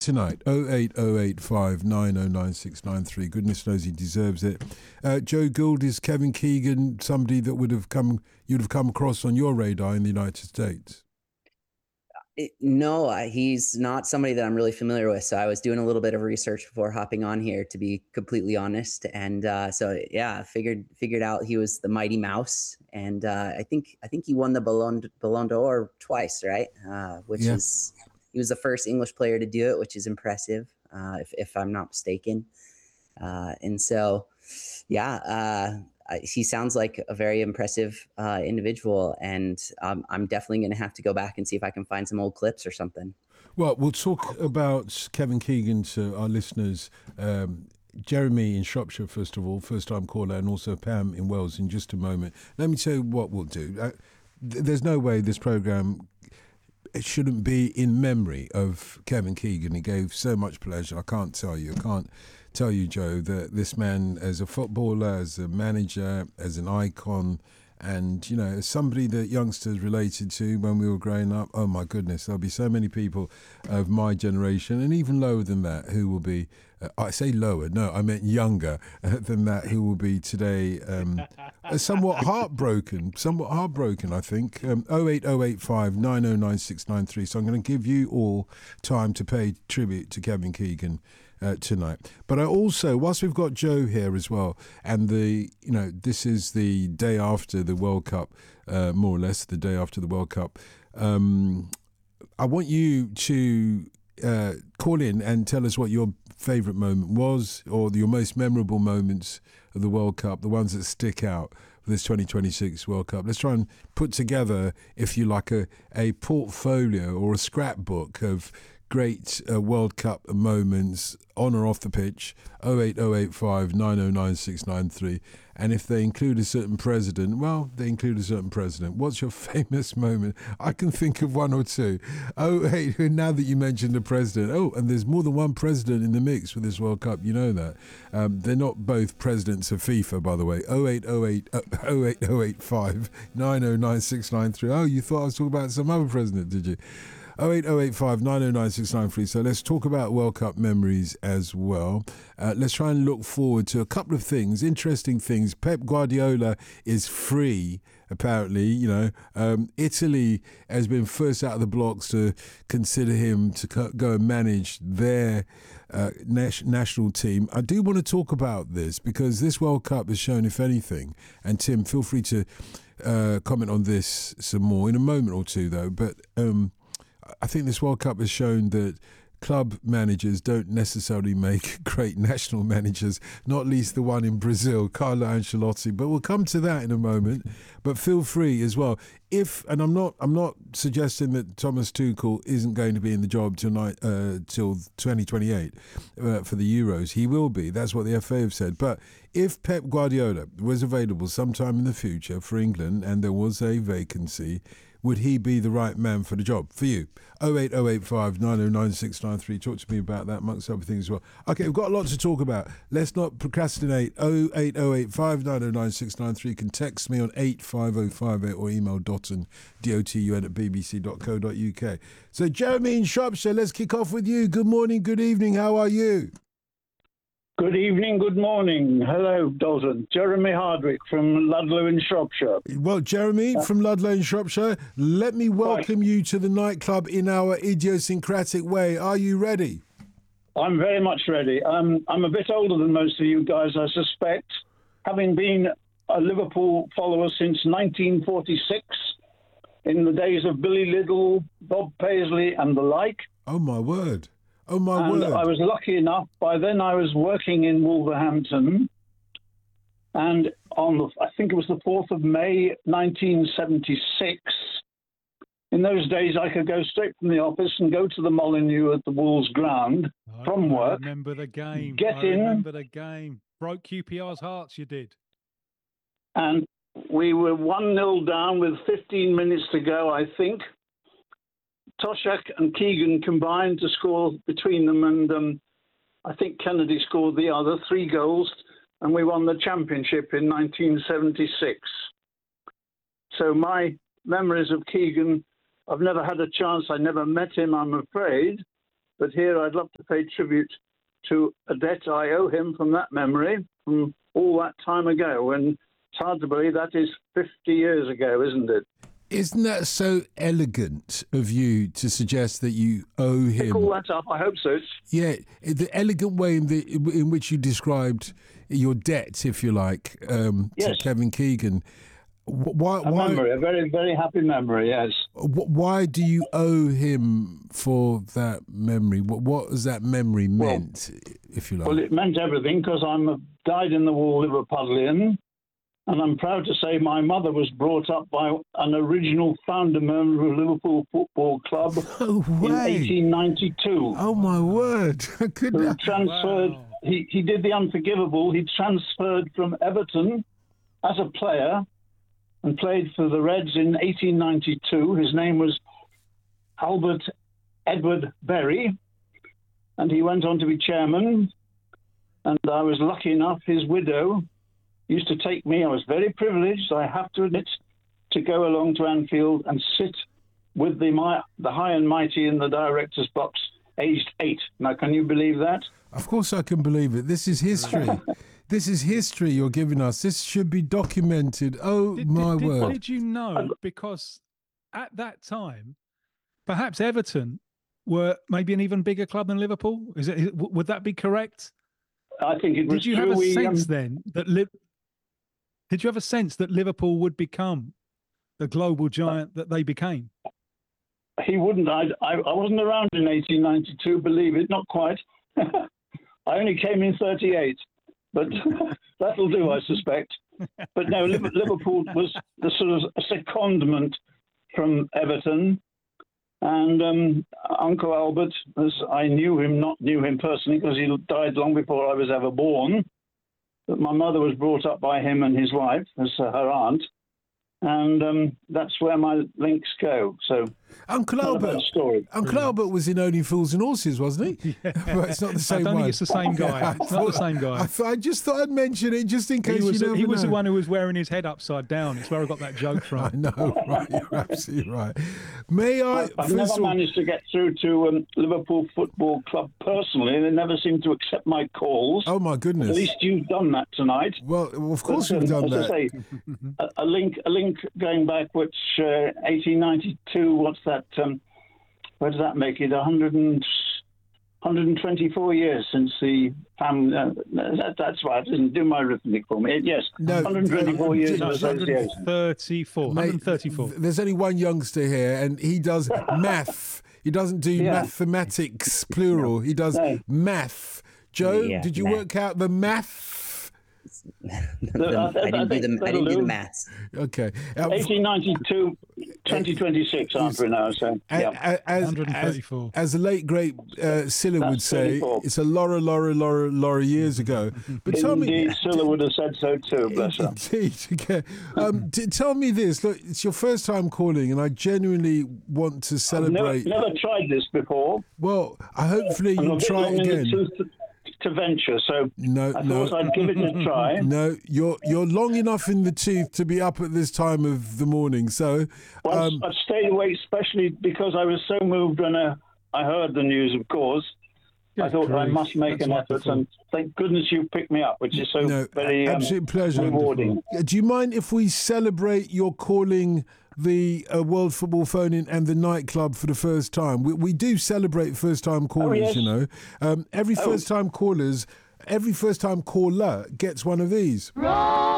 tonight. 08085909693. Goodness knows he deserves it. Joe Gould, is Kevin Keegan somebody that you'd have come across on your radar in the United States? No, he's not somebody that I'm really familiar with. So I was doing a little bit of research before hopping on here, to be completely honest. And figured out he was the Mighty Mouse, and I think he won the Ballon d'Or twice, right? He was the first English player to do it, which is impressive, if I'm not mistaken. He sounds like a very impressive individual, and I'm definitely going to have to go back and see if I can find some old clips or something. Well, we'll talk about Kevin Keegan to our listeners. Jeremy in Shropshire, first of all, first-time caller, and also Pam in Wales in just a moment. Let me tell you what we'll do. There's no way this programme shouldn't be in memory of Kevin Keegan. He gave so much pleasure. I can't tell you, Joe, that this man, as a footballer, as a manager, as an icon, and, as somebody that youngsters related to when we were growing up, oh my goodness, there'll be so many people of my generation, and even lower than that, who will be, I say lower, no, I meant younger than that, who will be today somewhat heartbroken, I think. 08085909693. So I'm going to give you all time to pay tribute to Kevin Keegan tonight. But I also, whilst we've got Joe here as well, and this is the day after the World Cup, more or less the day after the World Cup, I want you to call in and tell us what your favourite moment was, or your most memorable moments of the World Cup, the ones that stick out for this 2026 World Cup. Let's try and put together, if you like, a portfolio or a scrapbook of great World Cup moments on or off the pitch. 08085909693. And if they include a certain president, well, they include a certain president. What's your famous moment? I can think of one or two. Now that you mentioned the president, and there's more than one president in the mix for this World Cup, you know that. They're not both presidents of FIFA, by the way. 08085909693. Oh, you thought I was talking about some other president, did you? 08085909693. So let's talk about World Cup memories as well. Let's try and look forward to a couple of things, interesting things. Pep Guardiola is free, apparently. Italy has been first out of the blocks to consider him to go and manage their national team. I do want to talk about this because this World Cup has shown, if anything, and Tim, feel free to comment on this some more in a moment or two, though, but I think this World Cup has shown that club managers don't necessarily make great national managers, not least the one in Brazil, Carlo Ancelotti. But we'll come to that in a moment. But feel free as well. And I'm not suggesting that Thomas Tuchel isn't going to be in the job till 2028 for the Euros. He will be. That's what the FA have said. But if Pep Guardiola was available sometime in the future for England and there was a vacancy, would he be the right man for the job for you? 08085909693. Talk to me about that, amongst other things as well. Okay, we've got a lot to talk about. Let's not procrastinate. 08085909693. You can text me on 85058 or email dotun at bbc.co.uk. So Jeremy in Shropshire, let's kick off with you. Good morning, good evening. How are you? Good evening, good morning. Hello, Dalton. Jeremy Hardwick from Ludlow in Shropshire. Well, Jeremy from Ludlow in Shropshire, let me welcome you to the nightclub in our idiosyncratic way. Are you ready? I'm very much ready. I'm a bit older than most of you guys, I suspect, having been a Liverpool follower since 1946, in the days of Billy Liddell, Bob Paisley and the like. Oh, my word. Oh, my word. I was lucky enough. By then I was working in Wolverhampton. And I think it was the 4th of May, 1976. In those days, I could go straight from the office and go to the Molineux at the Wolves ground from work. I remember the game. Remember the game. Broke QPR's hearts, you did. And we were 1-0 down with 15 minutes to go, I think. Toshak and Keegan combined to score between them, and I think Kennedy scored the other 3 goals, and we won the championship in 1976. So my memories of Keegan, I've never had a chance. I never met him, I'm afraid, But here I'd love to pay tribute to a debt I owe him from that memory, from all that time ago. And it's hard to believe that is 50 years ago, isn't it? Isn't that so elegant of you to suggest that you owe him? Pick all that up. I hope so. Yeah, the elegant way in which you described your debt, if you like, to Yes. Kevin Keegan. Why? A memory, a very, very happy memory, yes. Why do you owe him for that memory? What has that memory meant, if you like? Well, it meant everything because I'm a dyed-in-the-wool Liverpudlian, and I'm proud to say my mother was brought up by an original founder member of Liverpool Football Club No in way! 1892. Oh my word! I could Who not. transferred? Wow. He did the unforgivable. He transferred from Everton as a player and played for the Reds in 1892. His name was Albert Edward Berry, and he went on to be chairman. And I was lucky enough, his widow used to take me. I was very privileged, I have to admit, to go along to Anfield and sit with the high and mighty in the director's box, aged 8. Now, can you believe that? Of course, I can believe it. This is history. This is history you're giving us. This should be documented. Oh my word! Did you know? Because at that time, perhaps Everton were maybe an even bigger club than Liverpool. Would that be correct? I think it was Did you true. have a sense then that Did you have a sense that Liverpool would become the global giant that they became? He wouldn't. I wasn't around in 1892, believe it, not quite. I only came in 38, but that'll do, I suspect. But no, Liverpool was the sort of a secondment from Everton. And Uncle Albert, as I knew him personally because he died long before I was ever born, but my mother was brought up by him and his wife as her aunt. And that's where my links go. So, Uncle Albert. Story. Uncle Albert was in Only Fools and Horses, wasn't he? Yeah. But it's not the same I don't one. think it's the same guy. It's not the same guy. I just thought I'd mention it just in case He was the know. one who was wearing his head upside down. It's where I got that joke I from. know, right? You're absolutely right. May I? I've first never of all- managed to get through to Liverpool Football Club personally. They never seem to accept my calls. Oh my goodness! At least you've done that tonight. Well, of course But, we've done as that. I say, a link going back, which 1892. What's that? Where does that make it? 124 years since the family. That's right. Didn't do my arithmetic for me. Yes, No, 124 years no, of association. 134. Mate, 134. There's only one youngster here, and he does math. He doesn't do Yeah. mathematics plural. He does No. math. Joe, Yeah, did you math. work out the math? I didn't do the maths. Okay. 1892, 2026, aren't we now? So, yeah. As 134. as the late great Scylla would That's say, 34. it's a Laura years ago. But tell me, Indeed, Scylla would have said so too, bless her. Indeed. Okay. Tell me this. Look, it's your first time calling, and I genuinely want to celebrate. Never tried this before. Well, hopefully I'm a you'll bit try long it in the again. tooth to venture, so No, I no. thought I'd give it a try. No, you're long enough in the tooth to be up at this time of the morning. So, Well, I've stayed awake, especially because I was so moved when I heard the news, of course. I Good thought I grief, must make that's an effort, wonderful. and thank goodness you picked me up, which is so no, very absolute pleasure. rewarding. Do you mind if we celebrate your calling the World Football Phone-In and the nightclub for the first time? We do celebrate first-time callers, yes. you know. Every first-time caller gets one of these.